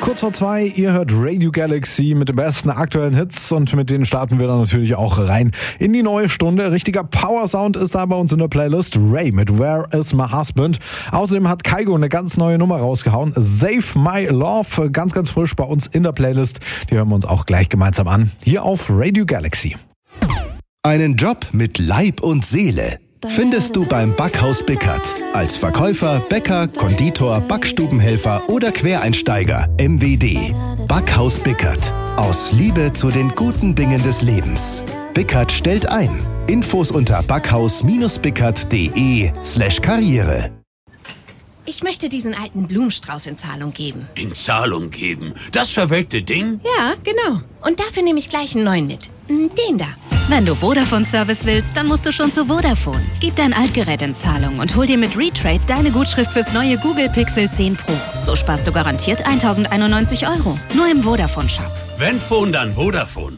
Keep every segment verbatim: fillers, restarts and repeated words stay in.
Kurz vor zwei, ihr hört Radio Galaxy mit den besten aktuellen Hits und mit denen starten wir dann natürlich auch rein in die neue Stunde. Richtiger Power-Sound ist da bei uns in der Playlist. Ray mit Where is my husband? Außerdem hat Kygo eine ganz neue Nummer rausgehauen. Save my love, ganz, ganz frisch bei uns in der Playlist. Die hören wir uns auch gleich gemeinsam an. Hier auf Radio Galaxy. Einen Job mit Leib und Seele findest du beim Backhaus Bickert. Als Verkäufer, Bäcker, Konditor, Backstubenhelfer oder Quereinsteiger. M W D. Backhaus Bickert. Aus Liebe zu den guten Dingen des Lebens. Bickert stellt ein. Infos unter backhaus-bickert.de slash Karriere. Ich möchte diesen alten Blumenstrauß in Zahlung geben. In Zahlung geben? Das verwelkte Ding? Ja, genau. Und dafür nehme ich gleich einen neuen mit. Den da. Wenn du Vodafone-Service willst, dann musst du schon zu Vodafone. Gib dein Altgerät in Zahlung und hol dir mit Retrade deine Gutschrift fürs neue Google Pixel zehn Pro. So sparst du garantiert eintausendeinundneunzig Euro. Nur im Vodafone-Shop. Wenn Phone, dann Vodafone.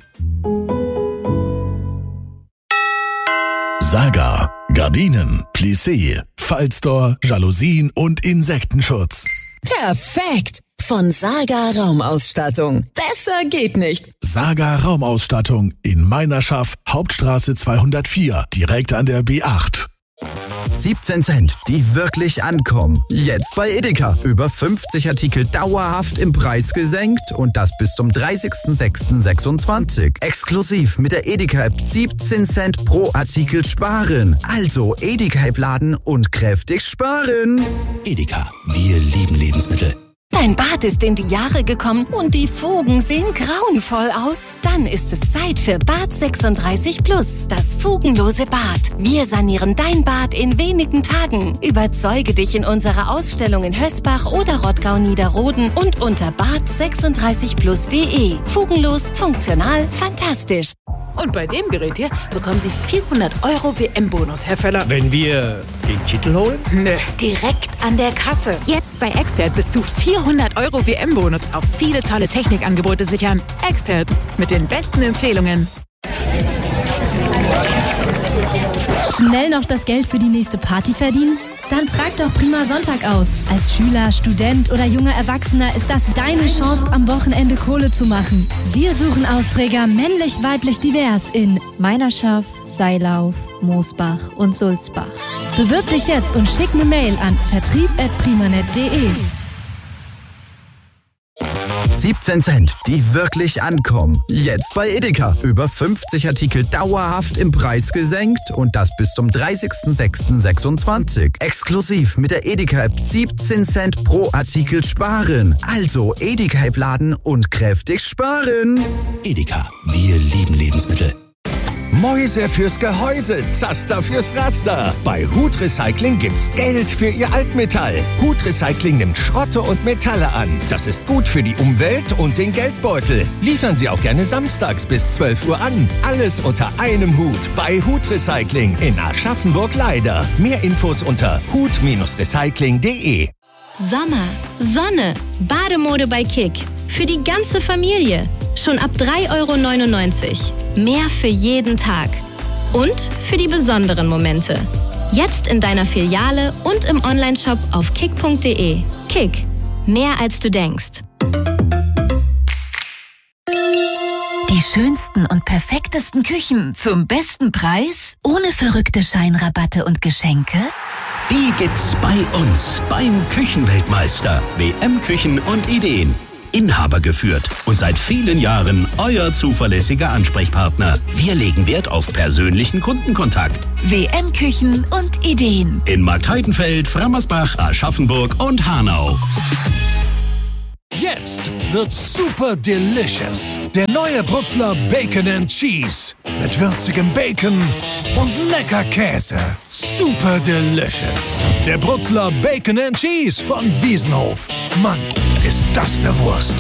Saga. Gardinen, Plissé, Fallstore, Jalousien und Insektenschutz. Perfekt! Von Saga Raumausstattung. Besser geht nicht. Saga Raumausstattung in Meinerschaft, Hauptstraße zweihundertvier, direkt an der B acht. siebzehn Cent, die wirklich ankommen. Jetzt bei Edeka. Über fünfzig Artikel dauerhaft im Preis gesenkt und das bis zum dreißigsten sechsten sechsundzwanzig. Exklusiv mit der Edeka-App siebzehn Cent pro Artikel sparen. Also Edeka-App laden und kräftig sparen. Edeka, wir lieben Lebensmittel. Dein Bad ist in die Jahre gekommen und die Fugen sehen grauenvoll aus? Dann ist es Zeit für Bad sechsunddreißig Plus, das fugenlose Bad. Wir sanieren dein Bad in wenigen Tagen. Überzeuge dich in unserer Ausstellung in Hösbach oder Rottgau-Niederroden und unter bad sechsunddreißig plus punkt de. Fugenlos, funktional, fantastisch. Und bei dem Gerät hier bekommen Sie vierhundert Euro W M-Bonus, Herr Völler. Wenn wir den Titel holen? Nö, direkt an der Kasse. Jetzt bei Expert bis zu vierhundert Euro W M-Bonus auf viele tolle Technikangebote sichern. Expert mit den besten Empfehlungen. Schnell noch das Geld für die nächste Party verdienen? Dann trag doch Prima Sonntag aus. Als Schüler, Student oder junger Erwachsener ist das deine Chance, am Wochenende Kohle zu machen. Wir suchen Austräger männlich, weiblich, divers in Meinerschaft, Seilauf, Moosbach und Sulzbach. Bewirb dich jetzt und schick eine Mail an vertrieb at primanet punkt de. siebzehn Cent, die wirklich ankommen. Jetzt bei Edeka. Über fünfzig Artikel dauerhaft im Preis gesenkt und das bis zum dreißigsten sechsten sechsundzwanzig. Exklusiv mit der Edeka-App siebzehn Cent pro Artikel sparen. Also Edeka-App laden und kräftig sparen. Edeka, wir lieben Lebensmittel. Mäuse fürs Gehäuse, Zaster fürs Raster. Bei Hut Recycling gibt's Geld für Ihr Altmetall. Hut Recycling nimmt Schrotte und Metalle an. Das ist gut für die Umwelt und den Geldbeutel. Liefern Sie auch gerne samstags bis zwölf Uhr an. Alles unter einem Hut bei Hut Recycling in Aschaffenburg-Leider. Mehr Infos unter hut recycling punkt de. Sommer, Sonne, Bademode bei Kick. Für die ganze Familie. Schon ab drei Euro neunundneunzig. Mehr für jeden Tag. Und für die besonderen Momente. Jetzt in deiner Filiale und im Onlineshop auf kick punkt de. Kick. Mehr als du denkst. Die schönsten und perfektesten Küchen zum besten Preis? Ohne verrückte Scheinrabatte und Geschenke? Die gibt's bei uns beim Küchenweltmeister. W M Küchen und Ideen. Inhaber geführt und seit vielen Jahren euer zuverlässiger Ansprechpartner. Wir legen Wert auf persönlichen Kundenkontakt. W M Küchen und Ideen. In Marktheidenfeld, Frammersbach, Aschaffenburg und Hanau. Jetzt wird's super delicious. Der neue Brutzler Bacon and Cheese. Mit würzigem Bacon und lecker Käse. Super delicious. Der Brutzler Bacon and Cheese von Wiesenhof. Mann, ist das eine Wurst.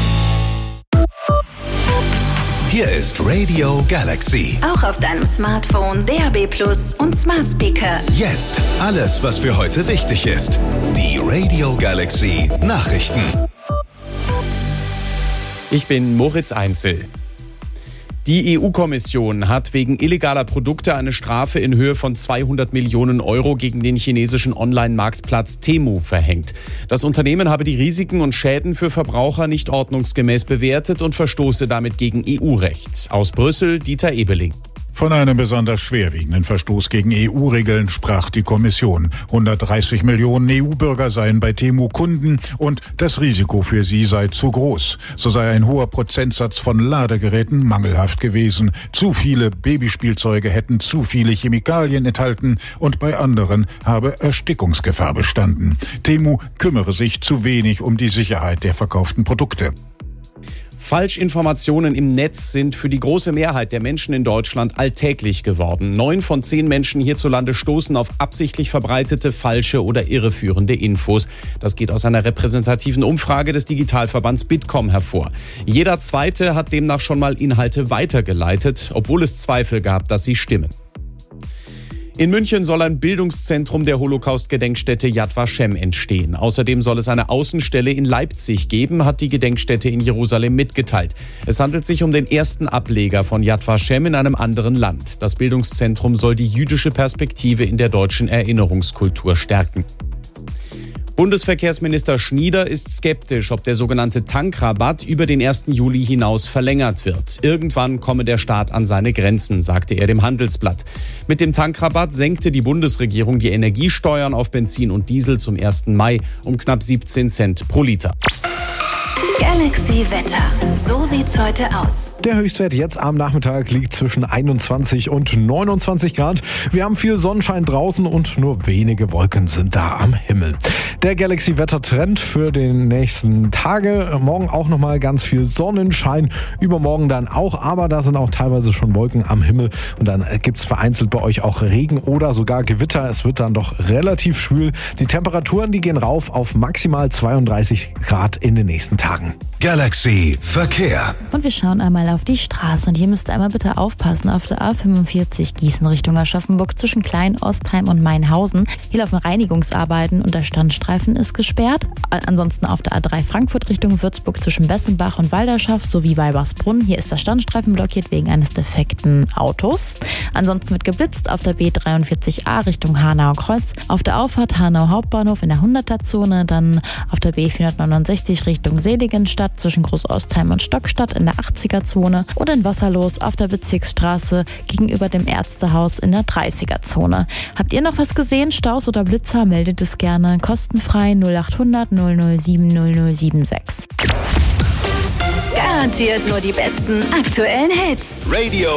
Hier ist Radio Galaxy. Auch auf deinem Smartphone, D A B Plus und Smart Speaker. Jetzt alles, was für heute wichtig ist. Die Radio Galaxy Nachrichten. Ich bin Moritz Einzel. Die E U-Kommission hat wegen illegaler Produkte eine Strafe in Höhe von zweihundert Millionen Euro gegen den chinesischen Online-Marktplatz Temu verhängt. Das Unternehmen habe die Risiken und Schäden für Verbraucher nicht ordnungsgemäß bewertet und verstoße damit gegen E U-Recht. Aus Brüssel, Dieter Ebeling. Von einem besonders schwerwiegenden Verstoß gegen E U-Regeln sprach die Kommission. hundertdreißig Millionen E U-Bürger seien bei Temu Kunden und das Risiko für sie sei zu groß. So sei ein hoher Prozentsatz von Ladegeräten mangelhaft gewesen. Zu viele Babyspielzeuge hätten zu viele Chemikalien enthalten und bei anderen habe Erstickungsgefahr bestanden. Temu kümmere sich zu wenig um die Sicherheit der verkauften Produkte. Falschinformationen im Netz sind für die große Mehrheit der Menschen in Deutschland alltäglich geworden. Neun von zehn Menschen hierzulande stoßen auf absichtlich verbreitete, falsche oder irreführende Infos. Das geht aus einer repräsentativen Umfrage des Digitalverbands Bitkom hervor. Jeder Zweite hat demnach schon mal Inhalte weitergeleitet, obwohl es Zweifel gab, dass sie stimmen. In München soll ein Bildungszentrum der Holocaust-Gedenkstätte Yad Vashem entstehen. Außerdem soll es eine Außenstelle in Leipzig geben, hat die Gedenkstätte in Jerusalem mitgeteilt. Es handelt sich um den ersten Ableger von Yad Vashem in einem anderen Land. Das Bildungszentrum soll die jüdische Perspektive in der deutschen Erinnerungskultur stärken. Bundesverkehrsminister Schnieder ist skeptisch, ob der sogenannte Tankrabatt über den ersten Juli hinaus verlängert wird. Irgendwann komme der Staat an seine Grenzen, sagte er dem Handelsblatt. Mit dem Tankrabatt senkte die Bundesregierung die Energiesteuern auf Benzin und Diesel zum ersten Mai um knapp siebzehn Cent pro Liter. Galaxy Wetter. So sieht's heute aus. Der Höchstwert jetzt am Nachmittag liegt zwischen einundzwanzig und neunundzwanzig Grad. Wir haben viel Sonnenschein draußen und nur wenige Wolken sind da am Himmel. Der Galaxy Wetter Trend für die nächsten Tage. Morgen auch nochmal ganz viel Sonnenschein. Übermorgen dann auch, aber da sind auch teilweise schon Wolken am Himmel. Und dann gibt's vereinzelt bei euch auch Regen oder sogar Gewitter. Es wird dann doch relativ schwül. Die Temperaturen, die gehen rauf auf maximal zweiunddreißig Grad in den nächsten Tagen. Galaxy Verkehr. Und wir schauen einmal auf die Straße. Und hier müsst ihr einmal bitte aufpassen auf der A fünfundvierzig Gießen Richtung Aschaffenburg zwischen Klein-Ostheim und Mainhausen. Hier laufen Reinigungsarbeiten und der Standstreifen ist gesperrt. Ansonsten auf der A drei Frankfurt Richtung Würzburg zwischen Bessenbach und Walderschaft sowie Weibachsbrunn. Hier ist der Standstreifen blockiert wegen eines defekten Autos. Ansonsten wird geblitzt auf der B dreiundvierzig A Richtung Hanau-Kreuz. Auf der Auffahrt Hanau Hauptbahnhof in der hunderter-Zone. Dann auf der B vierhundertneunundsechzig Richtung Seligenstadt zwischen Großostheim und Stockstadt in der achtziger-Zone oder in Wasserlos auf der Bezirksstraße gegenüber dem Ärztehaus in der dreißiger-Zone. Habt ihr noch was gesehen? Staus oder Blitzer? Meldet es gerne kostenfrei null achthundert null null sieben null null sieben sechs. Garantiert nur die besten aktuellen Hits. Radio